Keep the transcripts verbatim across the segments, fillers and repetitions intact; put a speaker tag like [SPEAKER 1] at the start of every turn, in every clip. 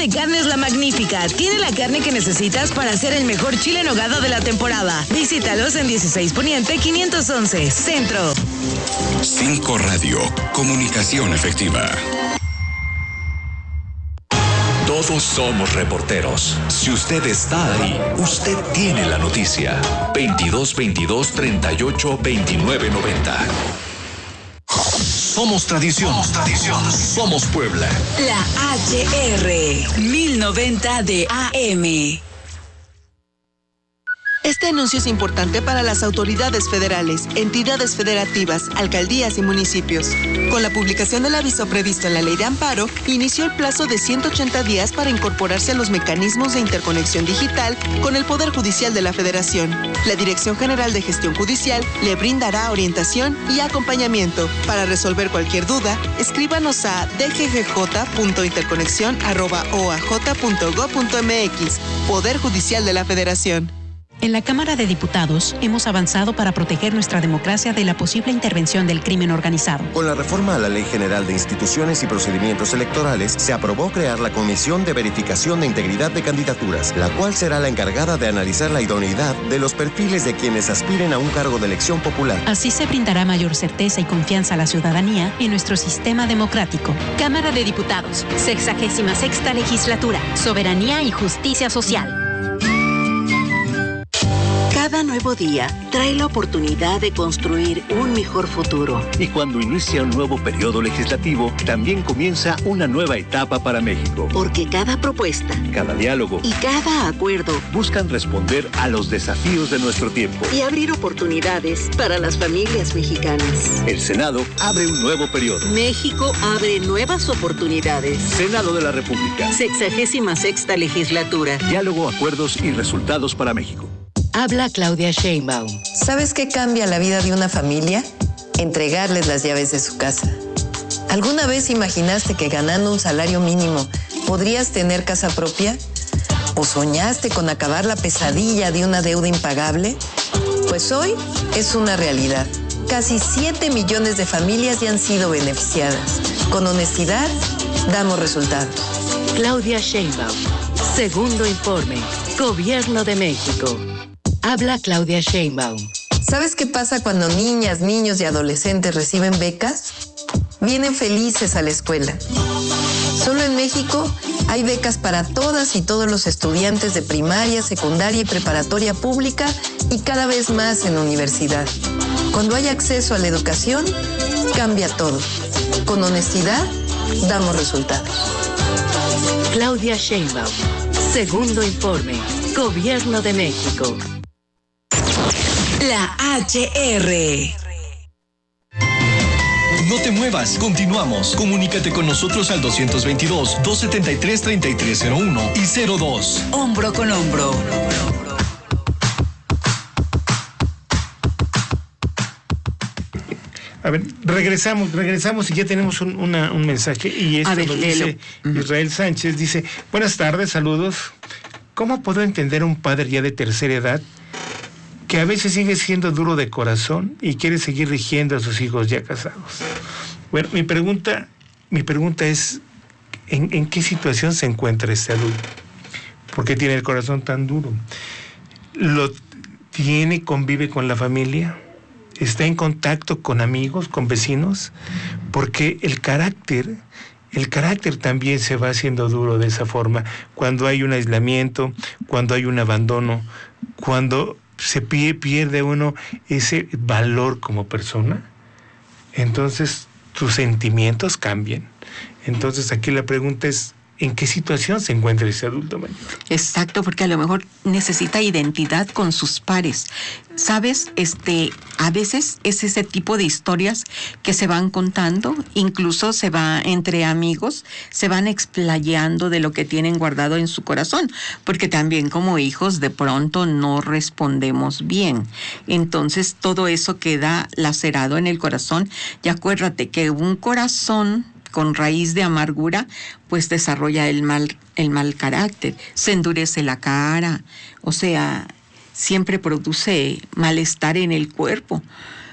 [SPEAKER 1] de Carnes La Magnífica. Tiene la carne que necesitas para hacer el mejor chile en nogada de la temporada. Visítalos en dieciséis Poniente quinientos once, Centro.
[SPEAKER 2] cinco Radio, comunicación efectiva.
[SPEAKER 3] Todos somos reporteros. Si usted está ahí, usted tiene la noticia. veintidós veintidós treinta y ocho veintinueve noventa. Somos tradición. Somos tradición. Somos Puebla.
[SPEAKER 1] La H R mil noventa de A M.
[SPEAKER 4] Este anuncio es importante para las autoridades federales, entidades federativas, alcaldías y municipios. Con la publicación del aviso previsto en la Ley de Amparo, inició el plazo de ciento ochenta días para incorporarse a los mecanismos de interconexión digital con el Poder Judicial de la Federación. La Dirección General de Gestión Judicial le brindará orientación y acompañamiento. Para resolver cualquier duda, escríbanos a d g g j punto interconexión arroba o a j punto gob punto m x. Poder Judicial de la Federación.
[SPEAKER 5] En la Cámara de Diputados hemos avanzado para proteger nuestra democracia de la posible intervención del crimen organizado.
[SPEAKER 6] Con la reforma a la Ley General de Instituciones y Procedimientos Electorales, se aprobó crear la Comisión de Verificación de Integridad de Candidaturas, la cual será la encargada de analizar la idoneidad de los perfiles de quienes aspiren a un cargo de elección popular.
[SPEAKER 5] Así se brindará mayor certeza y confianza a la ciudadanía en nuestro sistema democrático. Cámara de Diputados, sexagésima sexta legislatura, soberanía y justicia social.
[SPEAKER 7] Cada nuevo día trae la oportunidad de construir un mejor futuro.
[SPEAKER 8] Y cuando inicia un nuevo periodo legislativo, también comienza una nueva etapa para México.
[SPEAKER 7] Porque cada propuesta,
[SPEAKER 8] cada diálogo
[SPEAKER 7] y cada acuerdo
[SPEAKER 8] buscan responder a los desafíos de nuestro tiempo
[SPEAKER 7] y abrir oportunidades para las familias mexicanas.
[SPEAKER 8] El Senado abre un nuevo periodo.
[SPEAKER 7] México abre nuevas oportunidades.
[SPEAKER 8] Senado de la República.
[SPEAKER 7] Sexagésima sexta legislatura.
[SPEAKER 8] Diálogo, acuerdos y resultados para México.
[SPEAKER 9] Habla Claudia Sheinbaum. ¿Sabes qué cambia la vida de una familia? Entregarles las llaves de su casa. ¿Alguna vez imaginaste que ganando un salario mínimo podrías tener casa propia? ¿O soñaste con acabar la pesadilla de una deuda impagable? Pues hoy es una realidad. Casi siete millones de familias ya han sido beneficiadas. Con honestidad, damos resultados.
[SPEAKER 10] Claudia Sheinbaum. Segundo informe. Gobierno de México. Habla Claudia Sheinbaum.
[SPEAKER 9] ¿Sabes qué pasa cuando niñas, niños y adolescentes reciben becas? Vienen felices a la escuela. Solo en México hay becas para todas y todos los estudiantes de primaria, secundaria y preparatoria pública y cada vez más en universidad. Cuando hay acceso a la educación, cambia todo. Con honestidad, damos resultados.
[SPEAKER 10] Claudia Sheinbaum. Segundo informe. Gobierno de México.
[SPEAKER 1] La H R.
[SPEAKER 3] No te muevas, continuamos. Comunícate con nosotros al doscientos veintidós, doscientos setenta y tres, treinta y tres cero uno y cero dos.
[SPEAKER 1] Hombro con hombro.
[SPEAKER 11] A ver, regresamos, regresamos y ya tenemos un, una, un mensaje y esto
[SPEAKER 12] ver,
[SPEAKER 11] lo dice uh-huh. Israel Sánchez, dice, buenas tardes, saludos. ¿Cómo puedo entender a un padre ya de tercera edad que a veces sigue siendo duro de corazón y quiere seguir rigiendo a sus hijos ya casados? Bueno, mi pregunta, mi pregunta es, ¿en, en qué situación se encuentra este adulto? ¿Por qué tiene el corazón tan duro? ¿Lo tiene, convive con la familia? ¿Está en contacto con amigos, con vecinos? Porque el carácter, el carácter también se va haciendo duro de esa forma. Cuando hay un aislamiento, cuando hay un abandono, cuando se pierde uno ese valor como persona, entonces tus sentimientos cambian. Entonces aquí la pregunta es, ¿en qué situación se encuentra ese adulto mayor?
[SPEAKER 12] Exacto, porque a lo mejor necesita identidad con sus pares. ¿Sabes? Este, a veces es ese tipo de historias que se van contando, incluso se va entre amigos, se van explayando de lo que tienen guardado en su corazón, porque también como hijos de pronto no respondemos bien. Entonces todo eso queda lacerado en el corazón y acuérdate que un corazón con raíz de amargura, pues desarrolla el mal, el mal carácter, se endurece la cara, o sea, siempre produce malestar en el cuerpo.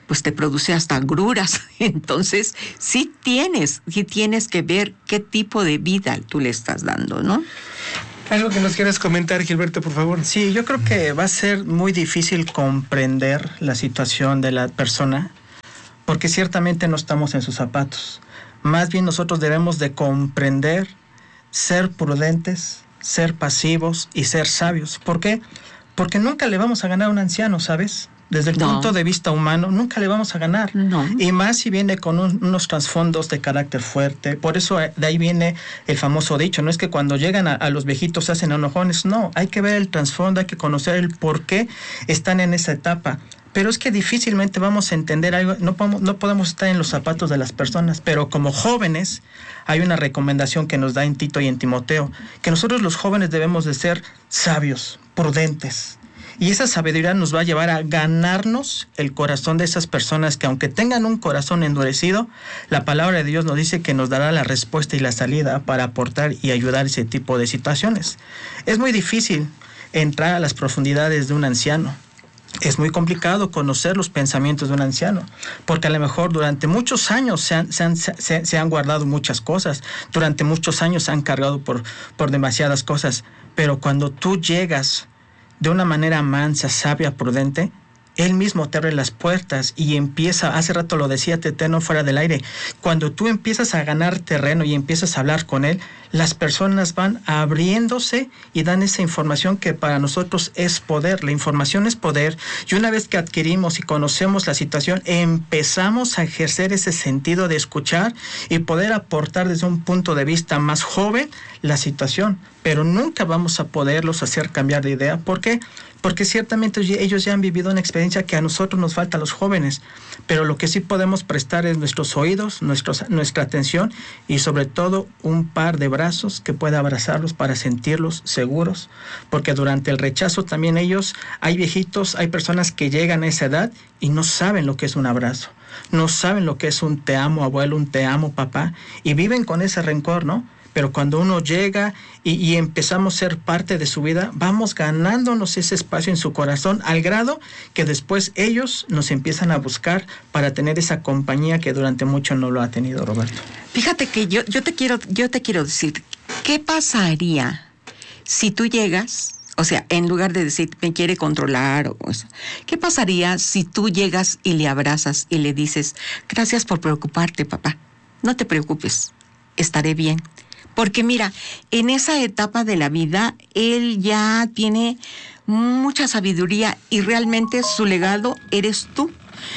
[SPEAKER 12] pues te produce hasta agruras. Entonces, sí tienes, sí tienes que ver qué tipo de vida tú le estás dando, ¿no?
[SPEAKER 11] ¿Algo que nos quieras comentar, Gilberto, por favor?
[SPEAKER 13] Sí, yo creo que va a ser muy difícil comprender la situación de la persona, porque ciertamente no estamos en sus zapatos. Más bien nosotros debemos de comprender, ser prudentes, ser pasivos y ser sabios. ¿Por qué? Porque nunca le vamos a ganar a un anciano, ¿sabes? Desde el no. punto de vista humano, nunca le vamos a ganar. No. Y más si viene con un, unos trasfondos de carácter fuerte. Por eso de ahí viene el famoso dicho. No es que cuando llegan a, a los viejitos se hacen enojones. No, hay que ver el trasfondo, hay que conocer el por qué están en esa etapa. Pero es que difícilmente vamos a entender algo. No podemos, no podemos estar en los zapatos de las personas. Pero como jóvenes, hay una recomendación que nos da en Tito y en Timoteo. Que nosotros los jóvenes debemos de ser sabios, prudentes. Y esa sabiduría nos va a llevar a ganarnos el corazón de esas personas que, aunque tengan un corazón endurecido, la palabra de Dios nos dice que nos dará la respuesta y la salida para aportar y ayudar a ese tipo de situaciones. Es muy difícil entrar a las profundidades de un anciano. Es muy complicado conocer los pensamientos de un anciano, porque a lo mejor durante muchos años se han, se han, se, se han guardado muchas cosas, durante muchos años se han cargado por, por demasiadas cosas, pero cuando tú llegas de una manera mansa, sabia, prudente, Él mismo te abre las puertas y empieza, hace rato lo decía Teteno fuera del aire, cuando tú empiezas a ganar terreno y empiezas a hablar con Él, las personas van abriéndose y dan esa información que para nosotros es poder. La información es poder, y una vez que adquirimos y conocemos la situación, empezamos a ejercer ese sentido de escuchar y poder aportar desde un punto de vista más joven la situación, pero nunca vamos a poderlos hacer cambiar de idea. ¿Por qué? Porque ciertamente ellos ya han vivido una experiencia que a nosotros nos falta a los jóvenes, pero lo que sí podemos prestar es nuestros oídos, nuestros, nuestra atención y sobre todo un par de brazos que pueda abrazarlos para sentirlos seguros, porque durante el rechazo también ellos, hay viejitos, hay personas que llegan a esa edad y no saben lo que es un abrazo, no saben lo que es un te amo abuelo, un te amo papá, y viven con ese rencor, ¿no? Pero cuando uno llega y, y empezamos a ser parte de su vida, vamos ganándonos ese espacio en su corazón al grado que después ellos nos empiezan a buscar para tener esa compañía que durante mucho no lo ha tenido, Roberto.
[SPEAKER 12] Fíjate que yo, yo te quiero, yo te quiero decir, ¿qué pasaría si tú llegas, o sea, en lugar de decir me quiere controlar o eso, qué pasaría si tú llegas y le abrazas y le dices, gracias por preocuparte, papá, no te preocupes, estaré bien? Porque mira, en esa etapa de la vida, él ya tiene mucha sabiduría y realmente su legado eres tú.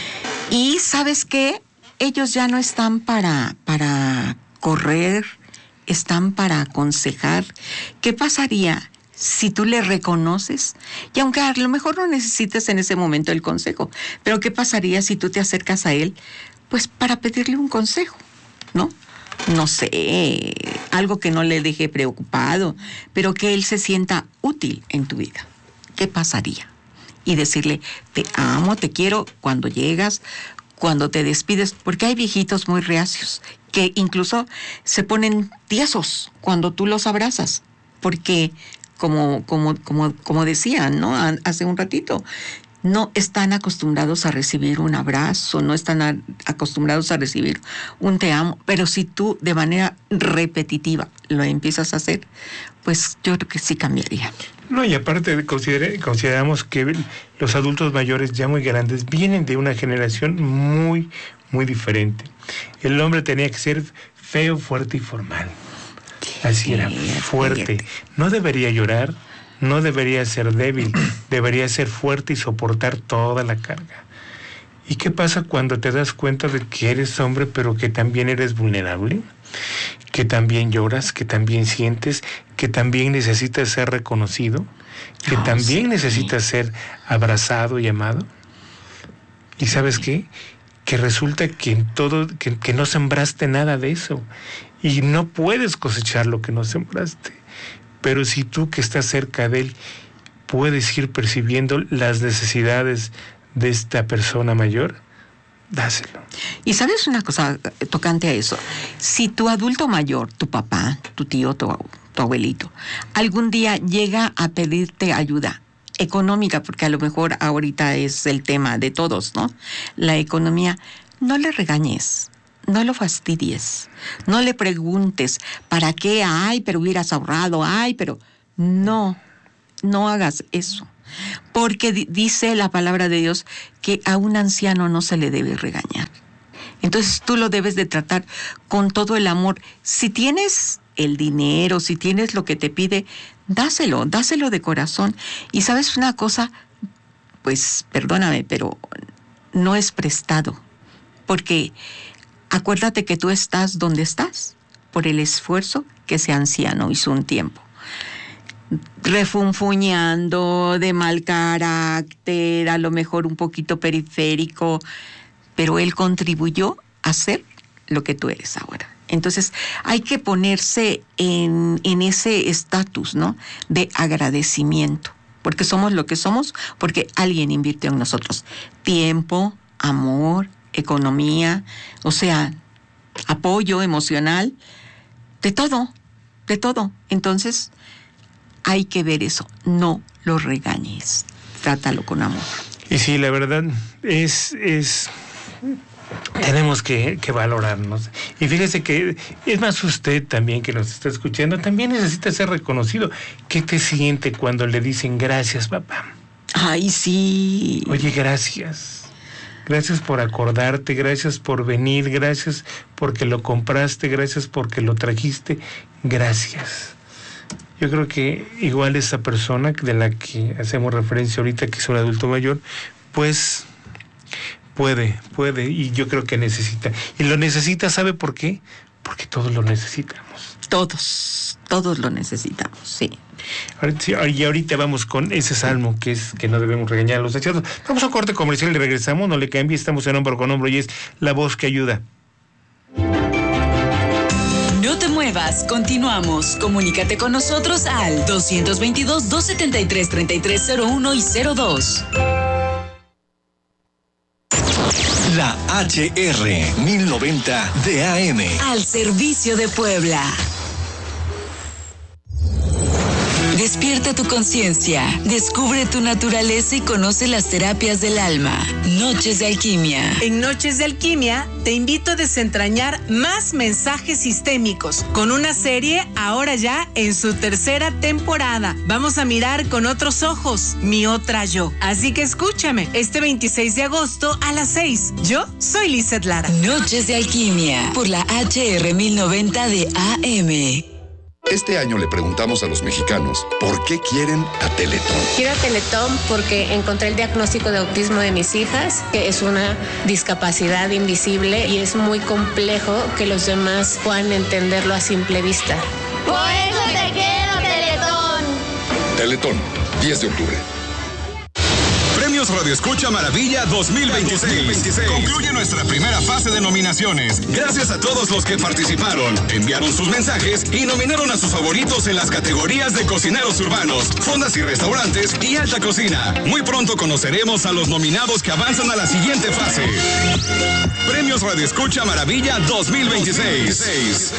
[SPEAKER 12] Y ¿sabes qué? Ellos ya no están para, para correr, están para aconsejar. ¿Qué pasaría si tú le reconoces? Y aunque a lo mejor no necesites en ese momento el consejo, pero ¿qué pasaría si tú te acercas a él? Pues para pedirle un consejo, ¿no? No sé, algo que no le deje preocupado, pero que él se sienta útil en tu vida. ¿Qué pasaría? Y decirle, te amo, te quiero, cuando llegas, cuando te despides, porque hay viejitos muy reacios, que incluso se ponen tiesos cuando tú los abrazas, porque como, como, como, como decían, ¿no? Hace un ratito, no están acostumbrados a recibir un abrazo, no están a, acostumbrados a recibir un te amo, pero si tú de manera repetitiva lo empiezas a hacer, pues yo creo que sí cambiaría.
[SPEAKER 11] No, y aparte consider, consideramos que los adultos mayores ya muy grandes vienen de una generación muy, muy diferente. El hombre tenía que ser feo, fuerte y formal. Así era, fuerte. No debería llorar, no debería ser débil, debería ser fuerte y soportar toda la carga. ¿Y qué pasa cuando te das cuenta de que eres hombre, pero que también eres vulnerable? Que también lloras, que también sientes, que también necesitas ser reconocido, que oh, también sí, necesitas sí. ser abrazado y amado. ¿Y sabes qué? Que resulta que en todo, que, que no sembraste nada de eso. Y no puedes cosechar lo que no sembraste. Pero si tú que estás cerca de él puedes ir percibiendo las necesidades de esta persona mayor, dáselo.
[SPEAKER 12] Y sabes una cosa tocante a eso, si tu adulto mayor, tu papá, tu tío, tu, tu abuelito, algún día llega a pedirte ayuda, económica, porque a lo mejor ahorita es el tema de todos, ¿no? La economía, no le regañes, no lo fastidies, no le preguntes, ¿para qué? Ay, pero hubieras ahorrado, ay, pero no, no hagas eso. Porque di- dice la palabra de Dios que a un anciano no se le debe regañar. Entonces tú lo debes de tratar con todo el amor. Si tienes el dinero, si tienes lo que te pide, dáselo, dáselo de corazón. Y sabes una cosa, pues perdóname, pero no es prestado. Porque acuérdate que tú estás donde estás por el esfuerzo que ese anciano hizo un tiempo. Refunfuñando, de mal carácter, a lo mejor un poquito periférico, pero él contribuyó a ser lo que tú eres ahora. Entonces hay que ponerse en, en ese estatus, ¿no?, de agradecimiento, porque somos lo que somos, porque alguien invirtió en nosotros tiempo, amor, economía, o sea, apoyo emocional, de todo, de todo. Entonces hay que ver eso, no lo regañes, trátalo con amor.
[SPEAKER 11] Y sí, la verdad es, es tenemos que, que valorarnos. Y fíjese que, es más, usted también que nos está escuchando, también necesita ser reconocido. ¿Qué te siente cuando le dicen gracias, papá?
[SPEAKER 12] Ay, sí.
[SPEAKER 11] Oye, gracias. Gracias por acordarte, gracias por venir, gracias porque lo compraste, gracias porque lo trajiste, gracias. Yo creo que igual esa persona de la que hacemos referencia ahorita, que es un adulto mayor, pues puede, puede, y yo creo que necesita. Y lo necesita, ¿sabe por qué? Porque todos lo necesitamos.
[SPEAKER 12] Todos, todos lo necesitamos, sí.
[SPEAKER 11] Ahorita, y ahorita vamos con ese salmo que es que no debemos regañar a los ancianos. Vamos a un corte comercial y regresamos, no le cambie, estamos en Hombro con Hombro y es la voz que ayuda.
[SPEAKER 1] No te muevas, continuamos. Comunícate con nosotros al dos veintidós, dos setenta y tres, treinta y tres cero uno y cero dos.
[SPEAKER 3] La H R mil noventa de A M.
[SPEAKER 1] Al servicio de Puebla. Despierta tu conciencia, descubre tu naturaleza y conoce las terapias del alma. Noches de Alquimia.
[SPEAKER 14] En Noches de Alquimia te invito a desentrañar más mensajes sistémicos con una serie ahora ya en su tercera temporada. Vamos a mirar con otros ojos mi otra yo. Así que escúchame este veintiséis de agosto a las seis. Yo soy Lizeth Lara.
[SPEAKER 1] Noches de Alquimia por la H R mil noventa de A M.
[SPEAKER 2] Este año le preguntamos a los mexicanos por qué quieren a Teletón.
[SPEAKER 15] Quiero a Teletón porque encontré el diagnóstico de autismo de mis hijas, que es una discapacidad invisible y es muy complejo que los demás puedan entenderlo a simple vista.
[SPEAKER 16] Por eso te quiero, Teletón.
[SPEAKER 2] Teletón, diez de octubre.
[SPEAKER 17] Premios Radio Escucha Maravilla dos mil veintiséis. Concluye nuestra primera fase de nominaciones. Gracias a todos los que participaron, enviaron sus mensajes y nominaron a sus favoritos en las categorías de cocineros urbanos, fondas y restaurantes y alta cocina. Muy pronto conoceremos a los nominados que avanzan a la siguiente fase. Premios Radio Escucha Maravilla dos mil veintiséis.